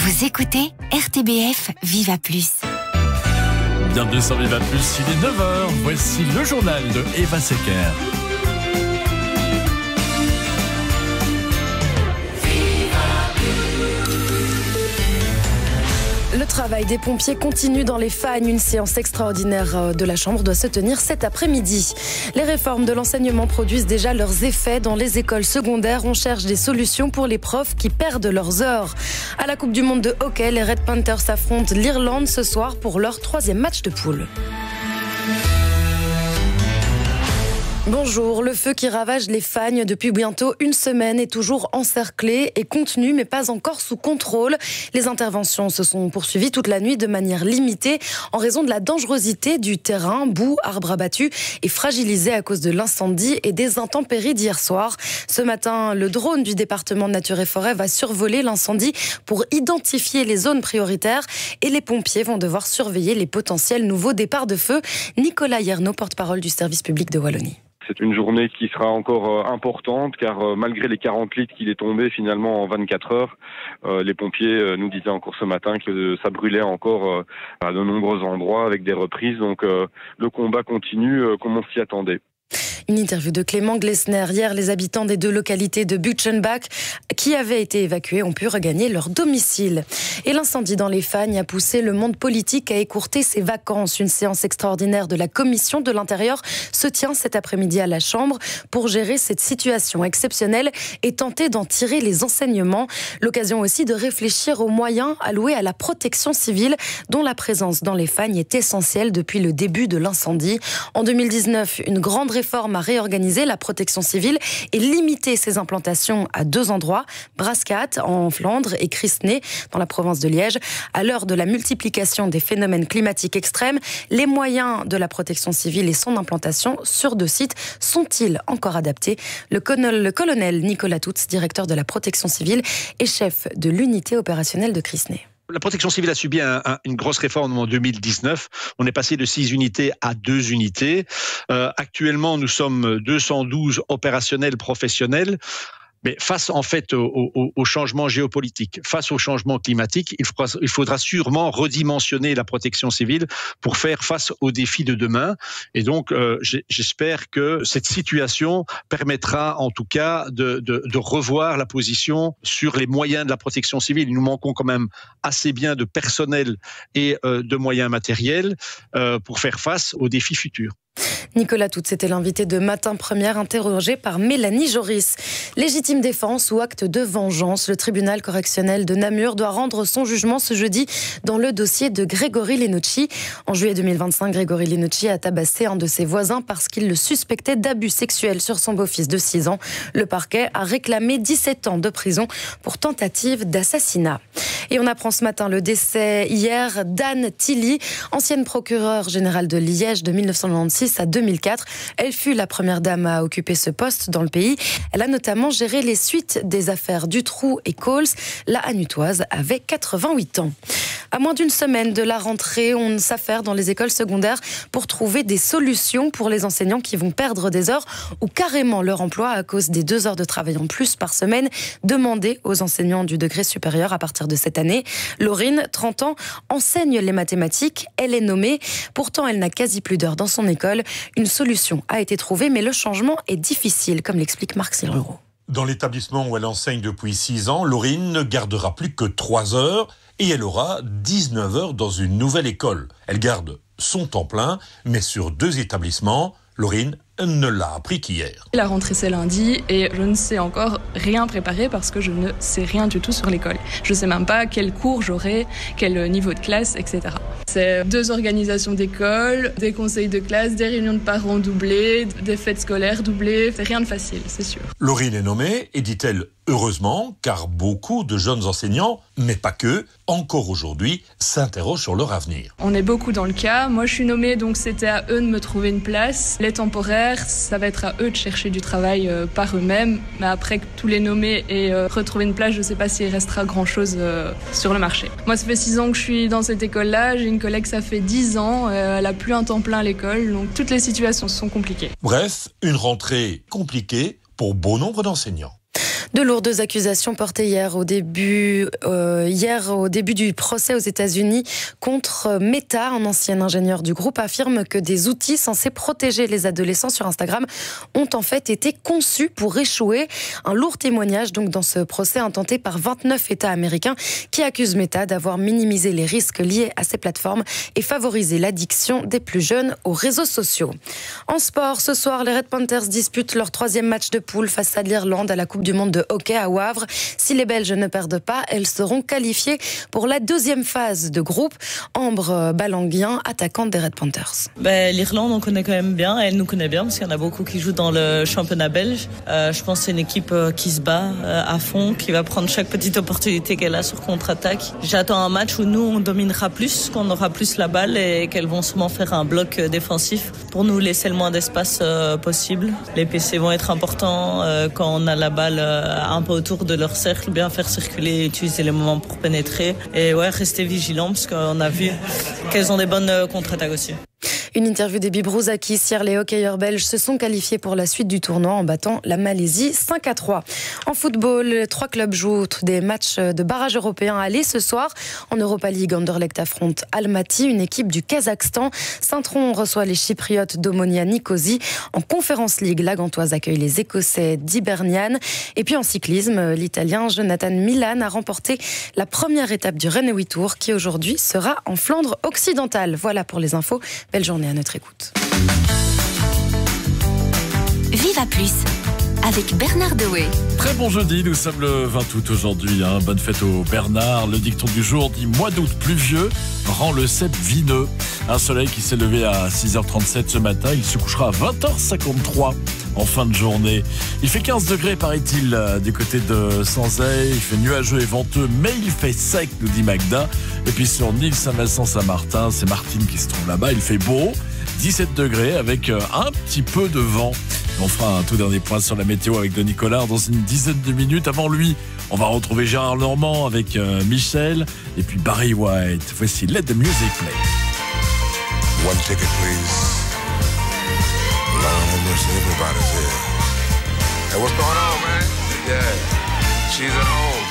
Vous écoutez RTBF Viva Plus. Bienvenue sur Viva Plus, il est 9h. Voici le journal de Eva Secker. Le travail des pompiers continue dans les Fagnes. Une séance extraordinaire de la Chambre doit se tenir cet après-midi. Les réformes de l'enseignement produisent déjà leurs effets. Dans les écoles secondaires, on cherche des solutions pour les profs qui perdent leurs heures. À la Coupe du Monde de hockey, les Red Panthers affrontent l'Irlande ce soir pour leur 3e match de poule. Bonjour, le feu qui ravage les Fagnes depuis bientôt une semaine est toujours encerclé et contenu, mais pas encore sous contrôle. Les interventions se sont poursuivies toute la nuit de manière limitée en raison de la dangerosité du terrain. Boue, arbres abattus et fragilisés à cause de l'incendie et des intempéries d'hier soir. Ce matin, le drone du département de Nature et Forêt va survoler l'incendie pour identifier les zones prioritaires et les pompiers vont devoir surveiller les potentiels nouveaux départs de feu. Nicolas Yerno, porte-parole du service public de Wallonie. C'est une journée qui sera encore importante car malgré les 40 litres qu'il est tombé finalement en 24 heures, les pompiers nous disaient encore ce matin que ça brûlait encore à de nombreux endroits avec des reprises. Donc le combat continue comme on s'y attendait. Une interview de Clément Glessner. Hier, les habitants des 2 localités de Butchenbach qui avaient été évacués ont pu regagner leur domicile. Et l'incendie dans les Fagnes a poussé le monde politique à écourter ses vacances. Une séance extraordinaire de la Commission de l'Intérieur se tient cet après-midi à la Chambre pour gérer cette situation exceptionnelle et tenter d'en tirer les enseignements. L'occasion aussi de réfléchir aux moyens alloués à la protection civile dont la présence dans les Fagnes est essentielle depuis le début de l'incendie. En 2019, une grande réforme a réorganisé la protection civile et limité ses implantations à 2 endroits, Brascat en Flandre et Christney dans la province de Liège. À l'heure de la multiplication des phénomènes climatiques extrêmes, les moyens de la protection civile et son implantation sur 2 sites sont-ils encore adaptés ? Le colonel Nicolas Toutz, directeur de la protection civile et chef de l'unité opérationnelle de Christney. La protection civile a subi une grosse réforme en 2019. On est passé de 6 unités à 2 unités. Actuellement, nous sommes 212 opérationnels professionnels. Mais face en fait au changement géopolitique, face au changement climatique, il faudra sûrement redimensionner la protection civile pour faire face aux défis de demain. Et donc, j'espère que cette situation permettra en tout cas de revoir la position sur les moyens de la protection civile. Nous manquons quand même assez bien de personnel et de moyens matériels pour faire face aux défis futurs. Nicolas Toutz était l'invité de Matin Première, interrogé par Mélanie Joris. Légitime défense ou acte de vengeance, le tribunal correctionnel de Namur doit rendre son jugement ce jeudi dans le dossier de Grégory Linucci. En juillet 2025, Grégory Linucci a tabassé un de ses voisins parce qu'il le suspectait d'abus sexuels sur son beau-fils de 6 ans. Le parquet a réclamé 17 ans de prison pour tentative d'assassinat. Et on apprend ce matin le décès hier d'Anne Tilly, ancienne procureure générale de Liège de 1996 à 2004. Elle fut la première dame à occuper ce poste dans le pays. Elle a notamment géré les suites des affaires Dutroux et Coles. La Hanutoise avait 88 ans. À moins d'une semaine de la rentrée, on s'affaire dans les écoles secondaires pour trouver des solutions pour les enseignants qui vont perdre des heures ou carrément leur emploi à cause des 2 heures de travail en plus par semaine demandées aux enseignants du degré supérieur à partir de cette année. Laurine, 30 ans, enseigne les mathématiques. Elle est nommée. Pourtant, elle n'a quasi plus d'heures dans son école. Une solution a été trouvée, mais le changement est difficile, comme l'explique Marc Silrero. Dans l'établissement où elle enseigne depuis 6 ans, Laurine ne gardera plus que 3 heures et elle aura 19 heures dans une nouvelle école. Elle garde son temps plein, mais sur 2 établissements, Laurine ne l'a appris qu'hier. La rentrée c'est lundi et je ne sais encore rien préparer parce que je ne sais rien du tout sur l'école. Je ne sais même pas quel cours j'aurai, quel niveau de classe, etc. C'est 2 organisations d'école, des conseils de classe, des réunions de parents doublées, des fêtes scolaires doublées. C'est rien de facile, c'est sûr. Laurine est nommée et dit-elle heureusement, car beaucoup de jeunes enseignants, mais pas que, encore aujourd'hui, s'interrogent sur leur avenir. On est beaucoup dans le cas. Moi, je suis nommée, donc c'était à eux de me trouver une place. Les temporaires, ça va être à eux de chercher du travail par eux-mêmes. Mais après que tous les nommer et retrouver une place, je ne sais pas s'il restera grand-chose sur le marché. Moi, ça fait 6 ans que je suis dans cette école-là. J'ai une collègue, ça fait 10 ans. Elle n'a plus un temps plein à l'école. Donc, toutes les situations sont compliquées. Bref, une rentrée compliquée pour bon nombre d'enseignants. De lourdes accusations portées hier au début du procès aux États-Unis contre Meta. Un ancien ingénieur du groupe affirme que des outils censés protéger les adolescents sur Instagram ont en fait été conçus pour échouer. Un lourd témoignage donc dans ce procès intenté par 29 États américains qui accusent Meta d'avoir minimisé les risques liés à ces plateformes et favorisé l'addiction des plus jeunes aux réseaux sociaux. En sport, ce soir, les Red Panthers disputent leur 3e match de poule face à l'Irlande à la Coupe du Monde de hockey à Wavre. Si les Belges ne perdent pas, elles seront qualifiées pour la 2e phase de groupe. Ambre Balanguien, attaquante des Red Panthers. L'Irlande, on connaît quand même bien. Elle nous connaît bien parce qu'il y en a beaucoup qui jouent dans le championnat belge. Je pense que c'est une équipe qui se bat à fond, qui va prendre chaque petite opportunité qu'elle a sur contre-attaque. J'attends un match où nous, on dominera plus, qu'on aura plus la balle et qu'elles vont sûrement faire un bloc défensif pour nous laisser le moins d'espace possible. Les PC vont être importants quand on a la balle un peu autour de leur cercle, bien faire circuler, utiliser les moments pour pénétrer et rester vigilant parce qu'on a vu qu'elles ont des bonnes contre-attaques aussi. Une interview des Bibrouzakis. Hier, les hockeyeurs belges se sont qualifiés pour la suite du tournoi en battant la Malaisie 5-3. En football, les 3 clubs jouent des matchs de barrage européen aller ce soir. En Europa League, Anderlecht affronte Almaty, une équipe du Kazakhstan. Saint-Tron reçoit les Chypriotes d'Omonia Nicosie. En Conference League, la Gantoise accueille les Écossais d'Hibernian. Et puis en cyclisme, l'Italien Jonathan Milan a remporté la première étape du Renault Tour qui aujourd'hui sera en Flandre occidentale. Voilà pour les infos. Belle journée à notre écoute. Viva Plus avec Bernard Dewey. Très bon jeudi, nous sommes le 20 août aujourd'hui. Bonne fête au Bernard. Le dicton du jour dit mois d'août pluvieux rend le cep vineux. Un soleil qui s'est levé à 6h37 ce matin. Il se couchera à 20h53 en fin de journée. Il fait 15 degrés, paraît-il, du côté de Sanzay. Il fait nuageux et venteux, mais il fait sec, nous dit Magda. Et puis sur Nîmes, Saint-Vincent-Saint-Martin, c'est Martine qui se trouve là-bas. Il fait beau, 17 degrés avec un petit peu de vent. On fera un tout dernier point sur la météo avec Denis Collard dans une dizaine de minutes. Avant lui, on va retrouver Gérard Normand avec Michel et puis Barry White. Voici Let the Music Play. One ticket, please. Lord have mercy, everybody's here. Hey, what's going on, man? Yeah, she's at home.